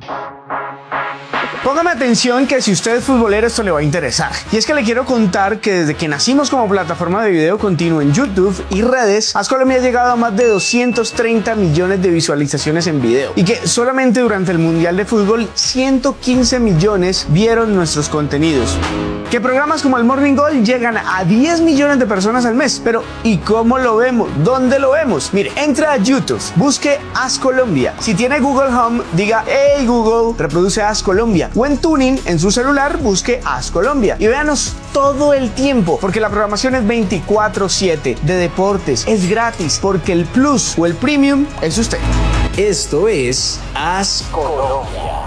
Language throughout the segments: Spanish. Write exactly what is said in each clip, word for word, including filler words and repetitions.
Póngame atención que si usted es futbolero esto le va a interesar. Y es que le quiero contar que desde que nacimos como plataforma de video continuo en YouTube y redes, AS Colombia ha llegado a más de doscientos treinta millones de visualizaciones en video. Y que solamente durante el Mundial de Fútbol ciento quince millones vieron nuestros contenidos. Que programas como el Morning Goal llegan a diez millones de personas al mes. Pero ¿y cómo lo vemos? ¿Dónde lo vemos? Mire, entra a YouTube, busque AS Colombia. Si tiene Google Home, diga "Hey Google, reproduce AS Colombia". O en Tuning, en su celular, busque AS Colombia. Y véanos todo el tiempo, porque la programación es veinticuatro siete de deportes. Es gratis, porque el Plus o el Premium es usted. Esto es AS Colombia.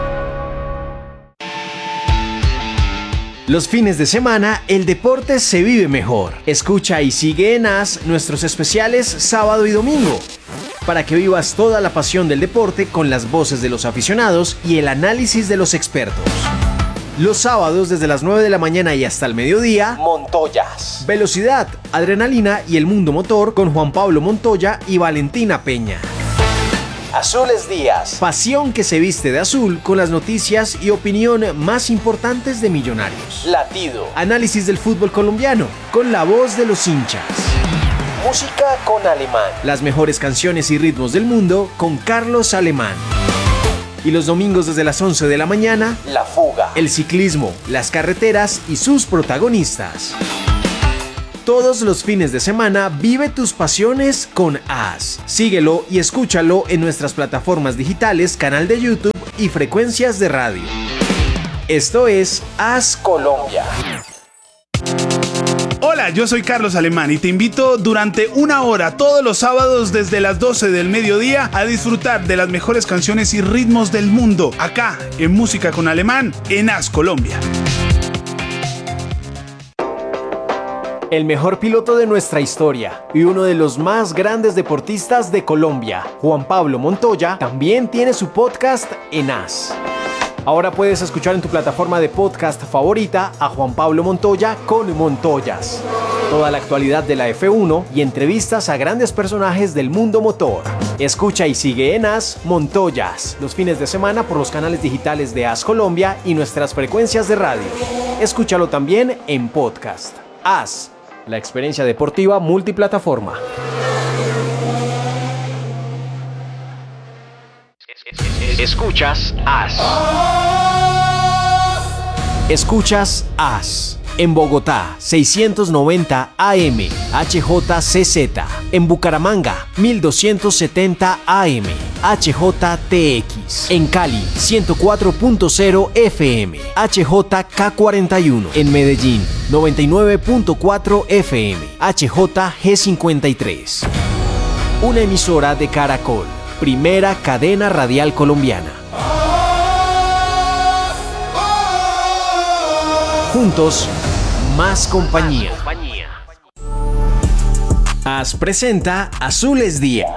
Los fines de semana, el deporte se vive mejor. Escucha y sigue en AS nuestros especiales sábado y domingo, para que vivas toda la pasión del deporte con las voces de los aficionados y el análisis de los expertos. Los sábados desde las nueve de la mañana y hasta el mediodía, Montoyas. Velocidad, adrenalina y el mundo motor con Juan Pablo Montoya y Valentina Peña. Azules Días. Pasión que se viste de azul con las noticias y opinión más importantes de Millonarios. Latido. Análisis del fútbol colombiano con la voz de los hinchas. Música con Alemán. Las mejores canciones y ritmos del mundo con Carlos Alemán. Y los domingos desde las once de la mañana, La Fuga. El ciclismo, las carreteras y sus protagonistas. Todos los fines de semana vive tus pasiones con AS. Síguelo y escúchalo en nuestras plataformas digitales, canal de YouTube y frecuencias de radio. Esto es AS Colombia. Hola, yo soy Carlos Alemán y te invito durante una hora todos los sábados desde las doce del mediodía a disfrutar de las mejores canciones y ritmos del mundo, acá en Música con Alemán, en AS Colombia. El mejor piloto de nuestra historia y uno de los más grandes deportistas de Colombia, Juan Pablo Montoya, también tiene su podcast en AS. Ahora puedes escuchar en tu plataforma de podcast favorita a Juan Pablo Montoya con Montoyas. Toda la actualidad de la F uno y entrevistas a grandes personajes del mundo motor. Escucha y sigue en AS Montoyas los fines de semana por los canales digitales de AS Colombia y nuestras frecuencias de radio. Escúchalo también en podcast. AS, la experiencia deportiva multiplataforma. Escuchas AS. Escuchas AS. En Bogotá, seiscientos noventa A M, H J C Z. En Bucaramanga, mil doscientos setenta A M, H J T X. En Cali, ciento cuatro punto cero F M, H J K cuarenta y uno. En Medellín, noventa y nueve punto cuatro F M, H J G cincuenta y tres. Una emisora de Caracol, primera cadena radial colombiana. Juntos, más compañía. AS presenta Azules Días.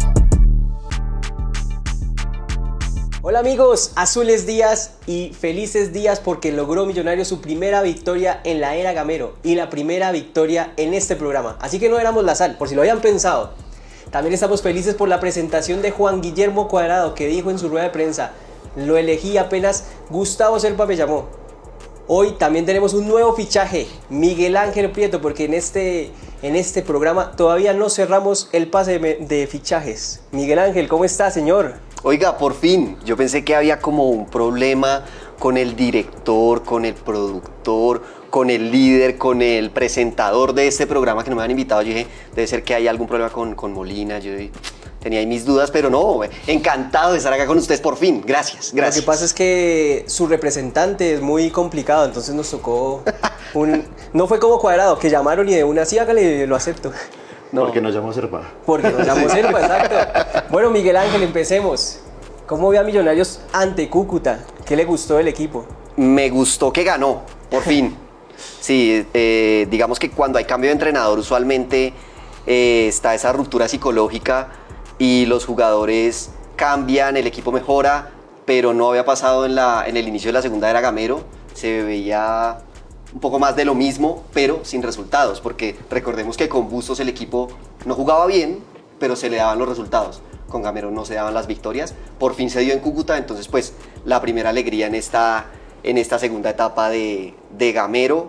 Hola amigos, Azules Días y felices días porque logró Millonarios su primera victoria en la era Gamero y la primera victoria en este programa. Así que no éramos la sal, por si lo habían pensado. También estamos felices por la presentación de Juan Guillermo Cuadrado, que dijo en su rueda de prensa: lo elegí apenas Gustavo Serpa me llamó. Hoy también tenemos un nuevo fichaje, Miguel Ángel Prieto, porque en este, en este programa todavía no cerramos el pase de, de fichajes. Miguel Ángel, ¿cómo está, señor? Oiga, por fin. Yo pensé que había como un problema con el director, con el productor, con el líder, con el presentador de este programa que no me han invitado. Yo dije, debe ser que hay algún problema con, con Molina. Yo tenía ahí mis dudas, pero no, encantado de estar acá con ustedes por fin. Gracias, gracias. Lo que pasa es que su representante es muy complicado, entonces nos tocó un... No fue como Cuadrado, que llamaron y de una, sí, hágale, lo acepto. No. Porque nos llamó Serpa. Porque nos llamó Serpa, exacto. Bueno, Miguel Ángel, empecemos. ¿Cómo ve a Millonarios ante Cúcuta? ¿Qué le gustó del equipo? Me gustó que ganó, por fin. Sí, eh, digamos que cuando hay cambio de entrenador usualmente eh, está esa ruptura psicológica y los jugadores cambian, el equipo mejora, pero no había pasado en, la, en el inicio de la segunda era Gamero. Se veía un poco más de lo mismo, pero sin resultados, porque recordemos que con Bustos el equipo no jugaba bien, pero se le daban los resultados. con Gamero no se daban las victorias, por fin se dio en Cúcuta, entonces pues la primera alegría en esta, en esta segunda etapa de, de Gamero,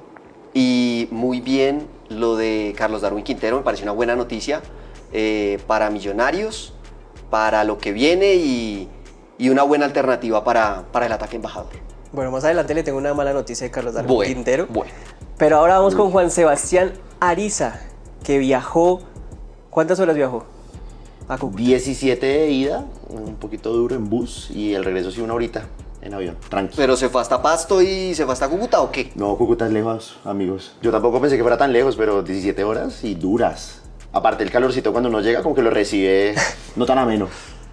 y muy bien lo de Carlos Darwin Quintero, me parece una buena noticia eh, para Millonarios, para lo que viene y, y una buena alternativa para, para el ataque embajador. Bueno, más adelante le tengo una mala noticia de Carlos Darwin Bueno, Quintero. bueno. Pero ahora vamos con Juan Sebastián Ariza, que viajó. ¿Cuántas horas viajó a Cúcuta? diecisiete de ida, un poquito duro en bus, y el regreso sí una horita en avión, tranqui. ¿Pero se fue hasta Pasto y se fue hasta Cúcuta o qué? No, Cúcuta es lejos, amigos. Yo tampoco pensé que fuera tan lejos, pero diecisiete horas y duras. Aparte el calorcito cuando uno llega como que lo recibe no tan ameno.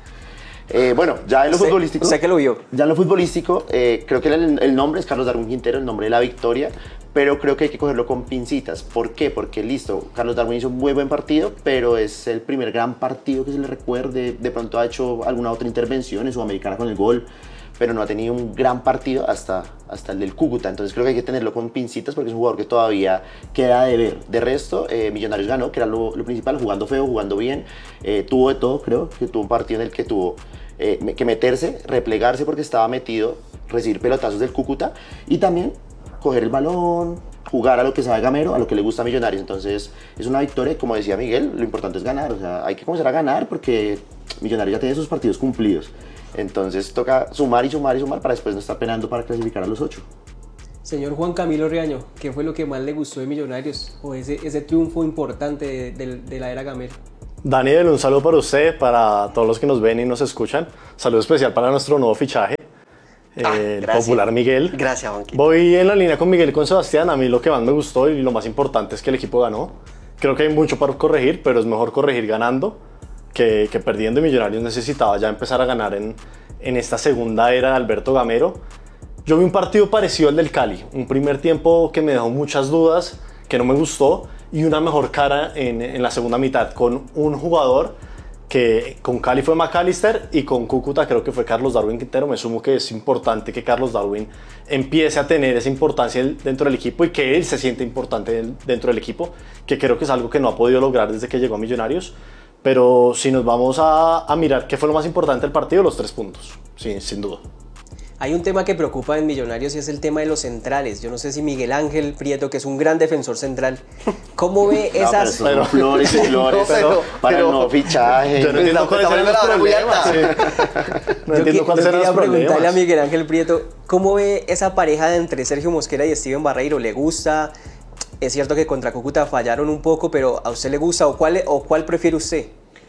Eh, bueno, ya en lo ¿Usted, futbolístico... ¿Usted que lo vio? Ya en lo futbolístico, eh, creo que el, el nombre es Carlos Darwin Quintero, el nombre de la victoria, pero creo que hay que cogerlo con pincitas. ¿Por qué? Porque listo, Carlos Darwin hizo un muy buen partido, pero es el primer gran partido que se le recuerde. De pronto ha hecho alguna otra intervención en Sudamericana con el gol, pero no ha tenido un gran partido hasta, hasta el del Cúcuta. Entonces creo que hay que tenerlo con pincitas porque es un jugador que todavía queda de ver. De resto, eh, Millonarios ganó, que era lo, lo principal, jugando feo, jugando bien. Eh, tuvo de todo, creo, que tuvo un partido en el que tuvo eh, que meterse, replegarse porque estaba metido, recibir pelotazos del Cúcuta y también coger el balón, jugar a lo que sabe Gamero, a lo que le gusta a Millonarios. Entonces es una victoria, como decía Miguel, lo importante es ganar. O sea, hay que comenzar a ganar porque Millonarios ya tiene sus partidos cumplidos. Entonces toca sumar y sumar y sumar para después no estar penando para clasificar a los ocho. Señor Juan Camilo Riaño, ¿qué fue lo que más le gustó de Millonarios? O ese, ese triunfo importante de, de, de la era Gamero. Daniel, un saludo para usted, para todos los que nos ven y nos escuchan. Saludo especial para nuestro nuevo fichaje, Ah, el gracias. popular Miguel. Gracias, Juanquito. Voy en la línea con Miguel y con Sebastián. A mí lo que más me gustó y lo más importante es que el equipo ganó. Creo que hay mucho para corregir, pero es mejor corregir ganando que, que perdiendo. Y Millonarios necesitaba ya empezar a ganar en, en esta segunda era de Alberto Gamero. Yo vi un partido parecido al del Cali, un primer tiempo que me dejó muchas dudas, que no me gustó, y una mejor cara en, en la segunda mitad con un jugador que con Cali fue McAllister y con Cúcuta creo que fue Carlos Darwin Quintero. Me sumo que es importante que Carlos Darwin empiece a tener esa importancia dentro del equipo y que él se siente importante dentro del equipo, que creo que es algo que no ha podido lograr desde que llegó a Millonarios. Pero si nos vamos a, a mirar qué fue lo más importante del partido, los tres puntos, sí, sin duda. Hay un tema que preocupa en Millonarios y es el tema de los centrales. Yo no sé si Miguel Ángel Prieto, que es un gran defensor central, ¿cómo ve No, esas... pero son flores y flores No, pero- para pero- el nuevo fichaje. Yo no entiendo cuáles Está eran los poniendo la vara muy problemas. alta. sí. No Yo, entiendo que- cuáles yo eran quería los preguntarle a problemas. Miguel Ángel Prieto, ¿cómo ve esa pareja de entre Sergio Mosquera y Steven Barreiro? ¿Le gusta? Es cierto que contra Cúcuta fallaron un poco, pero ¿a usted le gusta o cuál, o cuál prefiere usted?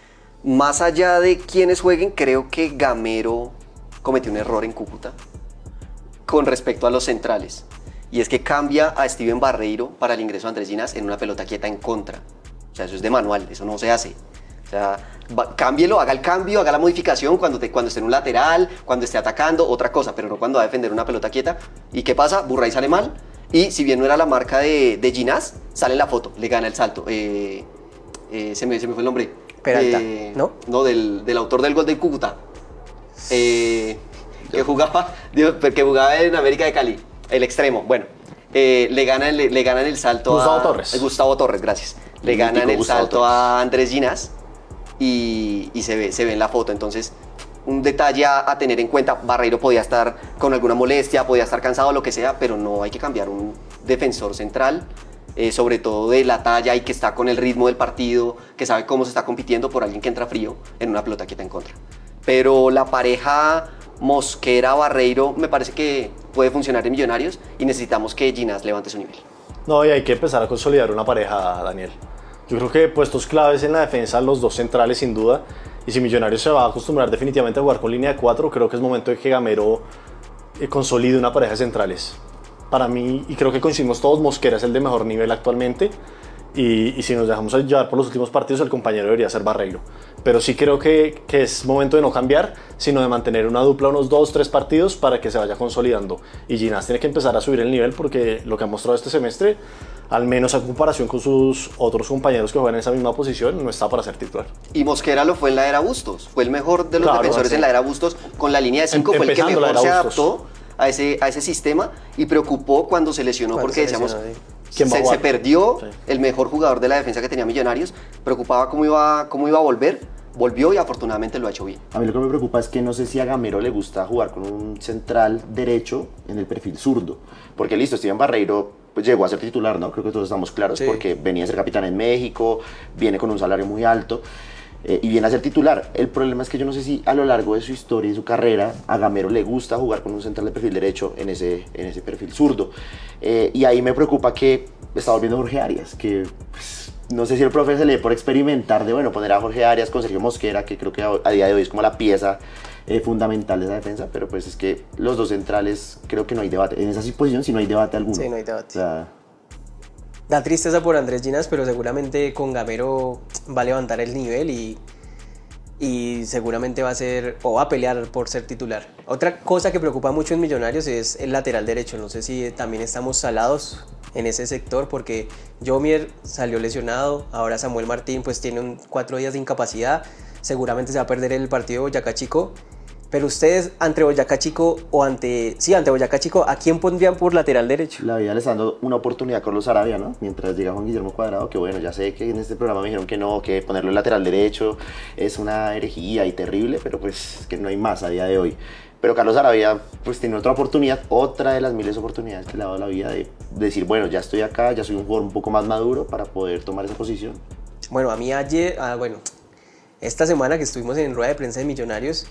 Más allá de quienes jueguen, creo que Gamero cometió un error en Cúcuta con respecto a los centrales. Y es que cambia a Steven Barreiro para el ingreso de Andrés Ginás en una pelota quieta en contra. O sea, eso es de manual, eso no se hace. O sea, va, cámbielo, haga el cambio, haga la modificación cuando, te, cuando esté en un lateral, cuando esté atacando, otra cosa, pero no cuando va a defender una pelota quieta. ¿Y qué pasa? Burray sale mal. Y si bien no era la marca de, de Ginás, sale en la foto, le gana el salto. Eh, eh, se, me, se me fue el nombre. Peralta, Eh, ¿no? No, del, del autor del gol del Cúcuta. Eh, que jugaba, digo, que jugaba en América de Cali, el extremo. Bueno, eh, le ganan le, le ganan el salto Gustavo a Torres. eh, Gustavo Torres, gracias. Le El ganan mítico el Gustavo salto Torres. a Andrés Ginás y, y se ve se ve en la foto. Entonces, un detalle a, a tener en cuenta. Barreiro podía estar con alguna molestia, podía estar cansado, lo que sea, pero no hay que cambiar un defensor central, eh, sobre todo de la talla y que está con el ritmo del partido, que sabe cómo se está compitiendo por alguien que entra frío en una pelota quieta en contra. Pero la pareja Mosquera-Barreiro me parece que puede funcionar en Millonarios y necesitamos que Ginás levante su nivel. No, y hay que empezar a consolidar una pareja, Daniel. Yo creo que puestos claves en la defensa, los dos centrales sin duda. Y si Millonarios se va a acostumbrar definitivamente a jugar con línea de cuatro, creo que es momento de que Gamero eh, consolide una pareja de centrales. Para mí, y creo que coincidimos todos, Mosquera es el de mejor nivel actualmente. Y, y si nos dejamos llevar por los últimos partidos, el compañero debería ser Barreiro. Pero sí creo que, que es momento de no cambiar, sino de mantener una dupla unos dos, tres partidos para que se vaya consolidando. Y Ginás tiene que empezar a subir el nivel porque lo que ha mostrado este semestre, al menos en comparación con sus otros compañeros que juegan en esa misma posición, no está para ser titular. Y Mosquera lo fue en la era Bustos, fue el mejor de los Claro, defensores sí. en la era Bustos, con la línea de cinco Em- fue el que empezando la mejor se era Bustos. adaptó a ese, a ese sistema y preocupó cuando se lesionó Cuando porque se decíamos, lesionó, sí. ¿Quién va a se, jugar? se perdió Sí. el mejor jugador de la defensa que tenía Millonarios, preocupaba cómo iba, cómo iba a volver, volvió y afortunadamente lo ha hecho bien. A mí lo que me preocupa es que no sé si a Gamero le gusta jugar con un central derecho en el perfil zurdo. Porque listo, Steven Barreiro pues, llegó a ser titular, ¿no? Creo que todos estamos claros, sí. Porque venía a ser capitán en México, viene con un salario muy alto eh, y viene a ser titular. El problema es que yo no sé si a lo largo de su historia y su carrera a Gamero le gusta jugar con un central de perfil derecho en ese, en ese perfil zurdo. Eh, y ahí me preocupa que está volviendo Jorge Arias, que... Pues, no sé si el profe se le dio por experimentar de, bueno, poner a Jorge Arias con Sergio Mosquera, que creo que a, a día de hoy es como la pieza eh, fundamental de esa defensa, pero pues es que los dos centrales creo que no hay debate. En esa posición sí no hay debate alguno. Sí, no hay debate. O sea, da tristeza por Andrés Ginas, pero seguramente con Gamero va a levantar el nivel y, y seguramente va a ser, o va a pelear por ser titular. Otra cosa que preocupa mucho en Millonarios es el lateral derecho. No sé si también estamos salados en ese sector, porque Yomier salió lesionado, ahora Samuel Martín pues tiene un, cuatro días de incapacidad, seguramente se va a perder el partido de Boyacá Chico, pero ustedes ante Boyacá Chico o ante, sí, ante Boyacá Chico, ¿a quién pondrían por lateral derecho? La vida le está dando una oportunidad a Carlos Arabia, ¿no? Mientras llega Juan Guillermo Cuadrado, que bueno, ya sé que en este programa me dijeron que no, que ponerlo en lateral derecho es una herejía y terrible, pero pues que no hay más a día de hoy. Pero Carlos Arabia pues tiene otra oportunidad, otra de las miles de oportunidades que le ha dado la vida de, de decir, bueno, ya estoy acá, ya soy un jugador un poco más maduro para poder tomar esa posición. Bueno, a mí ayer, ah, bueno, esta semana que estuvimos en rueda de prensa de Millonarios,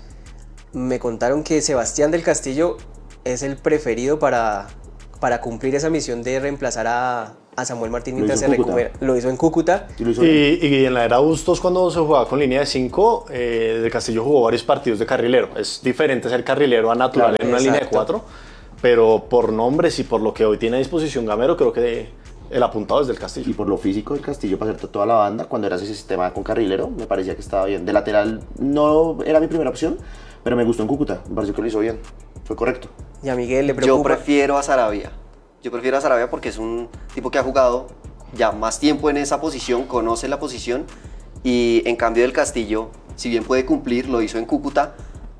me contaron que Sebastián del Castillo es el preferido para, para cumplir esa misión de reemplazar a, a Samuel Martín mientras se recupera. Lo hizo en Cúcuta. Y, y, y en la era Bustos, cuando se jugaba con línea de cinco, eh, Del Castillo jugó varios partidos de carrilero. Es diferente ser carrilero a natural, claro, en una exacto. línea de cuatro, pero por nombres y por lo que hoy tiene a disposición Gamero, creo que el apuntado es Del Castillo. Y por lo físico del Castillo para hacer toda la banda, cuando era ese sistema con carrilero, me parecía que estaba bien. De lateral no era mi primera opción, pero me gustó en Cúcuta, me pareció que lo hizo bien, fue correcto. ¿Y a Miguel le preocupa? Yo prefiero a Sarabia. Yo prefiero a Sarabia porque es un tipo que ha jugado ya más tiempo en esa posición, conoce la posición, y en cambio Del Castillo, si bien puede cumplir, lo hizo en Cúcuta,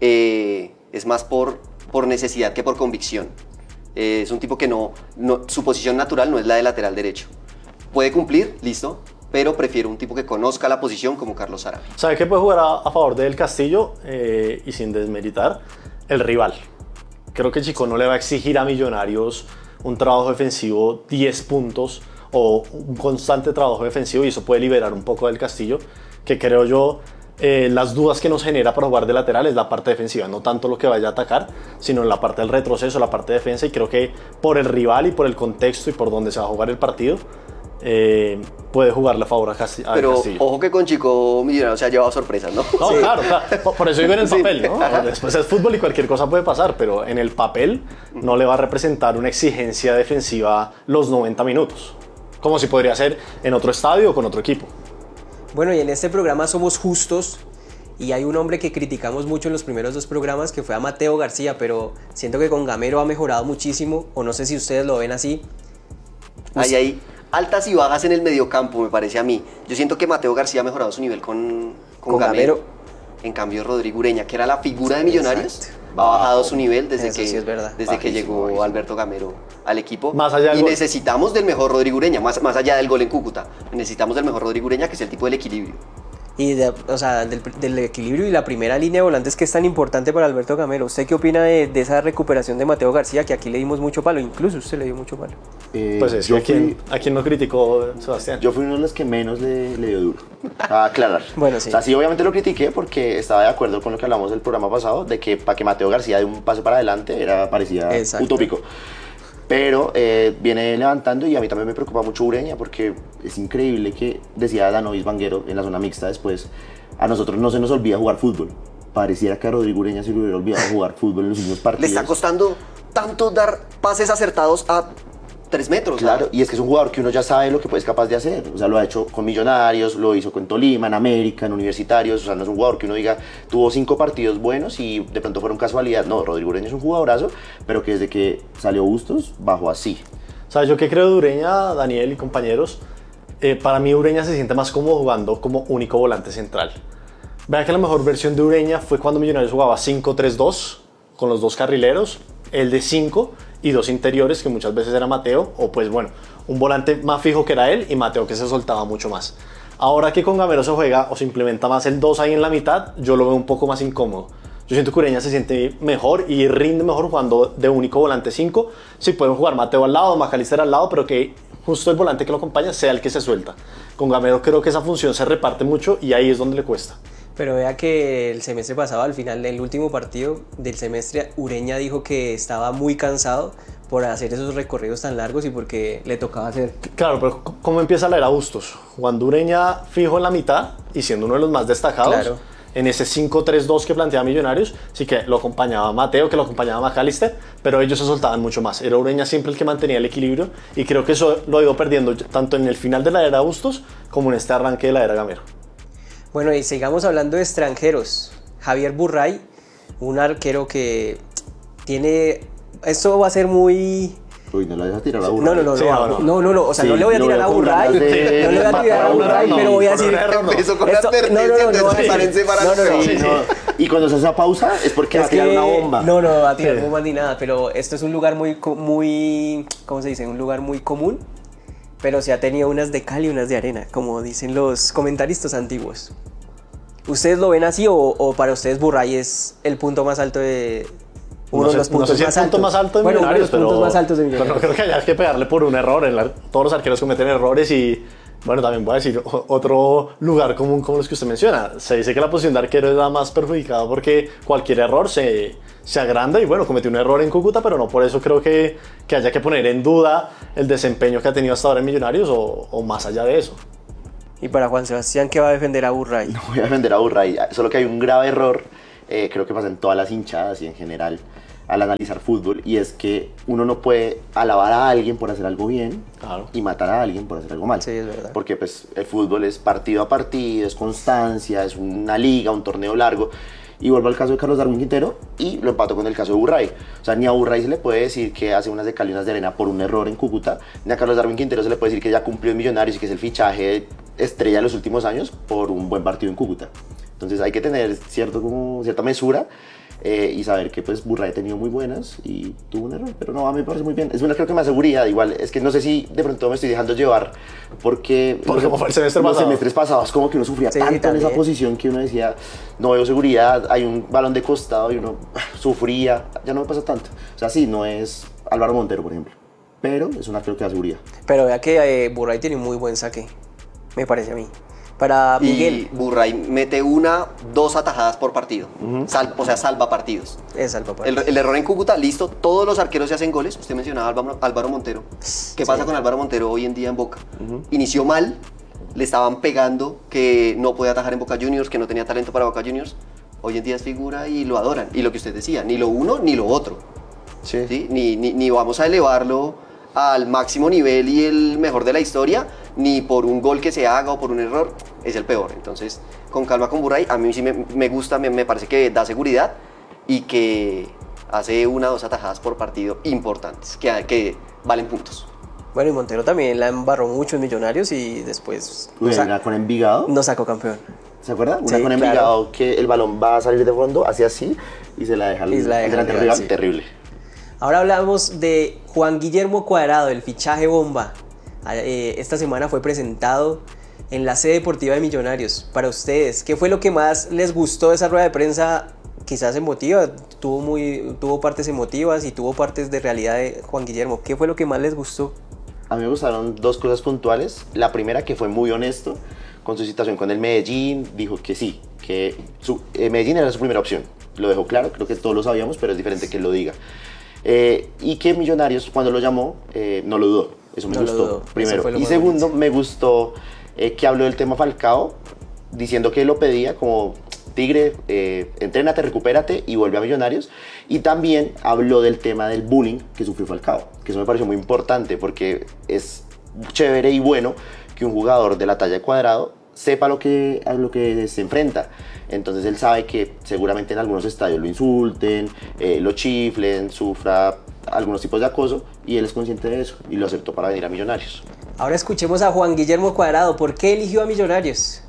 eh, es más por, por necesidad que por convicción. Eh, es un tipo que no, no, su posición natural no es la de lateral derecho. Puede cumplir, listo, pero prefiero un tipo que conozca la posición como Carlos Sarabia. ¿Sabe qué puede jugar a, a favor de Del Castillo? Eh, y sin desmeritar, el rival. Creo que Chico no le va a exigir a Millonarios un trabajo defensivo diez puntos o un constante trabajo defensivo, y eso puede liberar un poco Del Castillo, que creo yo eh, las dudas que nos genera para jugar de lateral es la parte defensiva, no tanto lo que vaya a atacar, sino en la parte del retroceso, la parte de defensa, y creo que por el rival y por el contexto y por donde se va a jugar el partido, Eh, puede jugarle a favor a, Casti a Pero Castillo. Ojo que con Chico Millonarios se ha llevado sorpresas, ¿no? No, sí. claro, claro, por eso digo en el papel, ¿no? Sí. Después es fútbol y cualquier cosa puede pasar, pero en el papel no le va a representar una exigencia defensiva los noventa minutos, como si podría ser en otro estadio o con otro equipo. Bueno, y en este programa somos justos, y hay un hombre que criticamos mucho en los primeros dos programas, que fue a Mateo García, pero siento que con Gamero ha mejorado muchísimo, o no sé si ustedes lo ven así. Ahí hay altas y bajas en el mediocampo, me parece a mí. Yo siento que Mateo García ha mejorado su nivel con, con, con Gamero. Gamero. En cambio, Rodrigo Ureña, que era la figura de Millonarios, Exacto. ha bajado su nivel desde, Eso que, sí es verdad. desde que llegó Alberto Gamero al equipo. Más allá del y gol. necesitamos del mejor Rodrigo Ureña, más, más allá del gol en Cúcuta. Necesitamos del mejor Rodrigo Ureña, que es el tipo del equilibrio. Y de, o sea, del, del equilibrio y la primera línea de volantes que es tan importante para Alberto Gamero. ¿Usted qué opina de, de esa recuperación de Mateo García, que aquí le dimos mucho palo? Incluso usted le dio mucho palo. Eh, Pues es, yo ¿a quién, ¿a quién no criticó Sebastián? Yo fui uno de los que menos le, le dio duro, a aclarar. Bueno, sí. O sea, sí, obviamente lo critiqué porque estaba de acuerdo con lo que hablamos del programa pasado, de que para que Mateo García dé un pase para adelante era, parecía Exacto. utópico. Pero eh, viene levantando, y a mí también me preocupa mucho Ureña, porque es increíble que, decía Danovis Vanguero en la zona mixta después, a nosotros no se nos olvida jugar fútbol. Pareciera que a Rodrigo Ureña se le hubiera olvidado jugar fútbol en los últimos partidos. Le está costando tanto dar pases acertados a tres metros. Claro, ¿no? y es que es un jugador que uno ya sabe lo que es capaz de hacer. O sea, lo ha hecho con Millonarios, lo hizo con Tolima, en América, en Universitarios. O sea, no es un jugador que uno diga, tuvo cinco partidos buenos y de pronto fueron casualidad. No, Rodrigo Ureña es un jugadorazo, pero que desde que salió Bustos, bajó así. O sea, yo que creo de Ureña, Daniel y compañeros, eh, para mí Ureña se siente más cómodo jugando como único volante central. Vean que la mejor versión de Ureña fue cuando Millonarios jugaba cinco tres dos, con los dos carrileros, el de cinco y dos interiores, que muchas veces era Mateo, o pues bueno, un volante más fijo que era él y Mateo, que se soltaba mucho más. Ahora que con Gamero se juega o se implementa más el dos ahí en la mitad, yo lo veo un poco más incómodo. Yo siento que Ureña se siente mejor y rinde mejor jugando de único volante cinco. Sí, pueden jugar Mateo al lado, McAllister al lado, pero que justo el volante que lo acompaña sea el que se suelta. Con Gamero creo que esa función se reparte mucho y ahí es donde le cuesta. Pero vea que el semestre pasado, al final del último partido del semestre, Ureña dijo que estaba muy cansado por hacer esos recorridos tan largos y porque le tocaba hacer. Claro, pero ¿cómo empieza la era Bustos? Jugando Ureña fijo en la mitad y siendo uno de los más destacados. Claro. En ese cinco tres dos que planteaba Millonarios, sí que lo acompañaba Mateo, que lo acompañaba McAllister, pero ellos se soltaban mucho más. Era Ureña siempre el que mantenía el equilibrio y creo que eso lo ha ido perdiendo tanto en el final de la era Bustos como en este arranque de la era Gamero. Bueno, y sigamos hablando de extranjeros. Javier Burray, un arquero que tiene... Esto va a ser muy... Uy, no la dejas tirar a Burray. No, no, no, Sí, no, no, no, no, no, o sea, Sí, no le voy a lo tirar veo a con Burray, ganas de- no le voy a tirar a Burray, no, pero voy a por decir... un error, no. Empezó con esto- advertencia, no, no, no, entonces no, prepárense para no, no, lo no, peor. Sí, no. Y cuando se hace esa pausa es porque va a Es tirar que una bomba. no, no va a tirar Sí. bomba ni nada, pero esto es un lugar muy, co- muy, ¿cómo se dice? Un lugar muy común, pero se ha tenido unas de cal y unas de arena, como dicen los comentaristas antiguos. ¿Ustedes lo ven así o, o para ustedes Burray es el punto más alto de... Uno no de sé, los puntos no sé si más el punto altos. más alto de Bueno, uno de Millonarios, los puntos pero, más altos de pero Millonarios. no creo que haya que pegarle por un error. En la- todos los arqueros cometen errores y, bueno, también voy a decir o- otro lugar común como los que usted menciona. Se dice que la posición de arquero es la más perjudicada porque cualquier error se, se agranda y, bueno, cometió un error en Cúcuta, pero no por eso creo que, que haya que poner en duda el desempeño que ha tenido hasta ahora en Millonarios o, o más allá de eso. Y para Juan Sebastián, ¿qué va a defender a Burray? No voy a defender a Burray, solo que hay un grave error, eh, creo que pasa en todas las hinchadas y en general al analizar fútbol, y es que uno no puede alabar a alguien por hacer algo bien Claro. y matar a alguien por hacer algo mal. Sí, es verdad. Porque pues el fútbol es partido a partido, es constancia, es una liga, un torneo largo. Y vuelvo al caso de Carlos Darwin Quintero y lo empato con el caso de Burray. O sea, ni a Burray se le puede decir que hace unas de cal y unas de arena por un error en Cúcuta, ni a Carlos Darwin Quintero se le puede decir que ya cumplió en Millonarios y que es el fichaje estrella de los últimos años por un buen partido en Cúcuta. Entonces hay que tener cierto, como, cierta mesura eh, y saber que pues Burray ha tenido muy buenas y tuvo un error, pero no, a mí me parece muy bien. Es una, creo que más seguridad, igual, es que no sé si de pronto me estoy dejando llevar porque... Porque como fue el semestre los pasado. semestres pasados como que uno sufría Sí, tanto en también. esa posición que uno decía, no veo seguridad, hay un balón de costado y uno ah, sufría, ya no me pasa tanto. O sea, sí, no es Álvaro Montero, por ejemplo, pero es un arquero que da seguridad. Pero vea que eh, Burray tiene un muy buen saque, me parece a mí. Para Miguel, Y Burray mete una, dos atajadas por partido. Sal- o sea, salva partidos. es al papá. El, el error en Cúcuta, listo, todos los arqueros se hacen goles. Usted mencionaba a Álvaro, Álvaro Montero. ¿Qué pasa con Álvaro Montero hoy en día en Boca? Inició mal, le estaban pegando que no podía atajar en Boca Juniors, que no tenía talento para Boca Juniors. Hoy en día es figura y lo adoran. Y lo que usted decía, ni lo uno ni lo otro. Sí. ¿Sí? Ni, ni, ni vamos a elevarlo al máximo nivel y el mejor de la historia, ni por un gol que se haga o por un error, es el peor. Entonces, con calma con Burray, a mí sí me, me gusta, me, me parece que da seguridad y que hace una o dos atajadas por partido importantes, que, que valen puntos. Bueno, y Montero también la embarró mucho en Millonarios y después Uy, nos, sa- una con Envigado, nos sacó campeón. ¿se acuerda? Una Sí, con claro. Envigado que el balón va a salir de fondo, hace así y se la deja al Y se la deja al delantero al rival, rival, sí. terrible. Ahora hablamos de Juan Guillermo Cuadrado, el fichaje bomba. Eh, esta semana fue presentado en la sede deportiva de Millonarios. Para ustedes, ¿qué fue lo que más les gustó de esa rueda de prensa? Quizás emotiva, tuvo, muy, tuvo partes emotivas y tuvo partes de realidad de Juan Guillermo. ¿Qué fue lo que más les gustó? A mí me gustaron dos cosas puntuales. La primera, que fue muy honesto con su situación con el Medellín, dijo que sí, que su, eh, Medellín era su primera opción. Lo dejó claro, creo que todos lo sabíamos, pero es diferente que él lo diga. Eh, y que Millonarios, cuando lo llamó, eh, no lo dudó. Eso me No lo gustó, dudó. primero. Eso fue lo Y más segundo, bonito. me gustó eh, que habló del tema Falcao, diciendo que lo pedía como Tigre, eh, entrénate, recupérate y vuelve a Millonarios. Y también habló del tema del bullying que sufrió Falcao, que eso me pareció muy importante porque es chévere y bueno que un jugador de la talla de Cuadrado sepa lo que, a lo que se enfrenta. Entonces él sabe que seguramente en algunos estadios lo insulten, eh, lo chiflen, sufra algunos tipos de acoso y él es consciente de eso y lo aceptó para venir a Millonarios. Ahora escuchemos a Juan Guillermo Cuadrado. ¿Por qué eligió a Millonarios?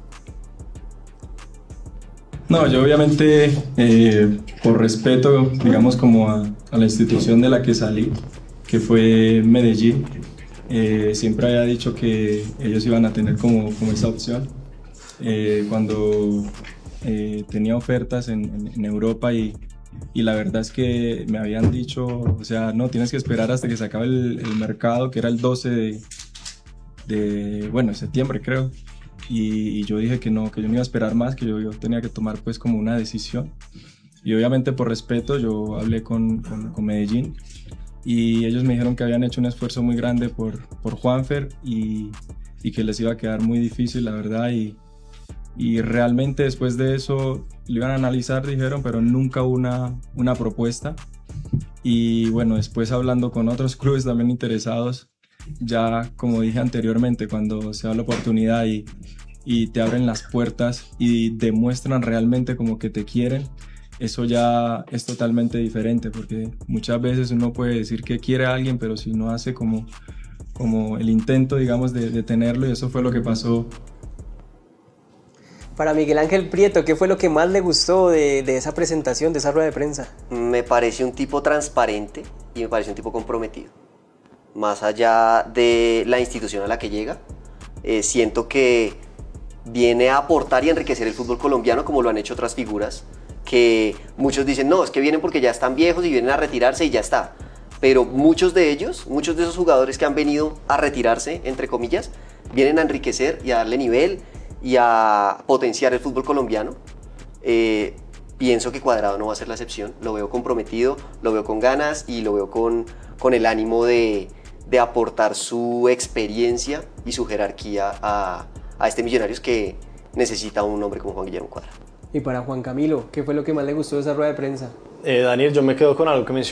No, yo obviamente eh, por respeto, digamos como a, a la institución de la que salí, que fue Medellín, eh, siempre había dicho que ellos iban a tener como, como esa opción. Eh, cuando eh, tenía ofertas en, en, en Europa y, y la verdad es que me habían dicho, o sea, no, tienes que esperar hasta que se acabe el, el mercado, que era el doce de, de bueno, septiembre creo. Y, y yo dije que no, que yo no iba a esperar más, que yo, yo tenía que tomar pues como una decisión. Y obviamente por respeto yo hablé con, con, con Medellín y ellos me dijeron que habían hecho un esfuerzo muy grande por, por Juanfer y, y que les iba a quedar muy difícil, la verdad. Y, y realmente después de eso lo iban a analizar, dijeron, pero nunca una, una propuesta. Y bueno, después hablando con otros clubes también interesados, ya como dije anteriormente, cuando se da la oportunidad y, y te abren las puertas y demuestran realmente como que te quieren, eso ya es totalmente diferente, porque muchas veces uno puede decir que quiere a alguien, pero si no hace como, como el intento, digamos, de, de tenerlo, y eso fue lo que pasó. Para Miguel Ángel Prieto, ¿qué fue lo que más le gustó de, de esa presentación, de esa rueda de prensa? Me parece un tipo transparente y me parece un tipo comprometido. Más allá de la institución a la que llega, eh, siento que viene a aportar y enriquecer el fútbol colombiano como lo han hecho otras figuras, que muchos dicen, no, es que vienen porque ya están viejos y vienen a retirarse y ya está. Pero muchos de ellos, muchos de esos jugadores que han venido a retirarse, entre comillas, vienen a enriquecer y a darle nivel y a potenciar el fútbol colombiano. Eh, pienso que Cuadrado no va a ser la excepción, lo veo comprometido, lo veo con ganas y lo veo con, con el ánimo de, de aportar su experiencia y su jerarquía a, a este Millonarios que necesita un hombre como Juan Guillermo Cuadrado. Y para Juan Camilo, ¿qué fue lo que más le gustó de esa rueda de prensa? Eh, Daniel, yo me quedo con algo que mencionó